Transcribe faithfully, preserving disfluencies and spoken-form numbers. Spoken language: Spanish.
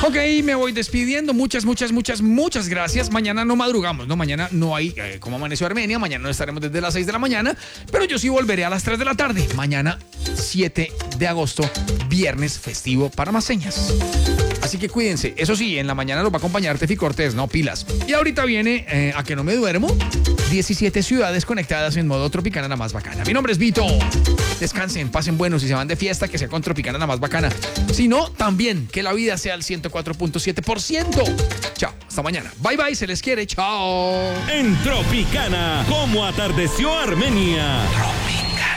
Ok, me voy despidiendo. Muchas, muchas, muchas, muchas gracias. Mañana no madrugamos, ¿no? Mañana no hay eh, como amaneció Armenia. Mañana no estaremos desde las seis de la mañana. Pero yo sí volveré a las tres de la tarde. Mañana, siete de agosto, viernes festivo para más señas. Así que cuídense. Eso sí, en la mañana los va a acompañar Tefi Cortés, no pilas. Y ahorita viene eh, A que no me duermo. diecisiete ciudades conectadas en modo Tropicana la más bacana. Mi nombre es Vito. Descansen, pasen buenos. Si se van de fiesta, que sea con Tropicana la más bacana. Si no, también que la vida sea al ciento cuatro punto siete por ciento. Chao, hasta mañana. Bye bye, se les quiere. Chao. En Tropicana, ¿cómo atardeció Armenia?